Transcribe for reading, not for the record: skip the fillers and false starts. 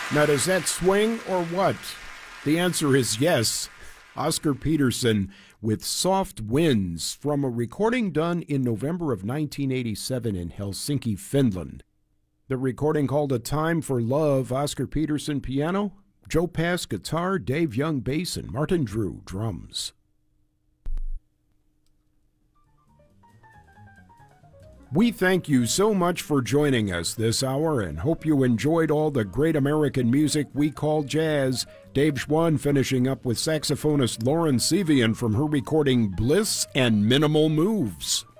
Now, does that swing or what? The answer is yes. Oscar Peterson with Soft Winds from a recording done in November of 1987 in Helsinki, Finland. The recording called A Time for Love, Oscar Peterson piano, Joe Pass guitar, Dave Young bass, and Martin Drew drums. We thank you so much for joining us this hour and hope you enjoyed all the great American music we call jazz. Dave Schwann finishing up with saxophonist Lauren Sevian from her recording Bliss and Minimal Moves.